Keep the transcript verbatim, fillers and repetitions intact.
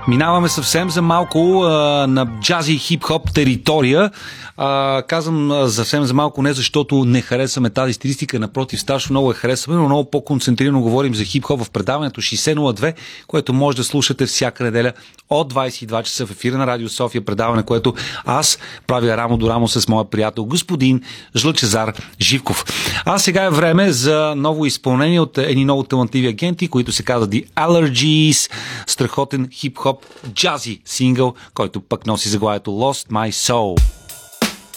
Минаваме съвсем за малко а, на джази хип-хоп територия. А, казвам а, съвсем за малко не защото не харесваме тази стилистика, напротив, страшно много я харесваме, но много по-концентрирано говорим за хип-хоп в предаването шейсет нула две, което може да слушате всяка неделя от двайсет и два часа в ефира на Радио София, предаване, което аз правя рамо до рамо с моя приятел господин Жлъчезар Живков. А сега е време за ново изпълнение от едни много талантливи агенти, които се казват The Allergies, страхотен хип-хоп джази сингъл, който пък носи заглавието Lost My Soul.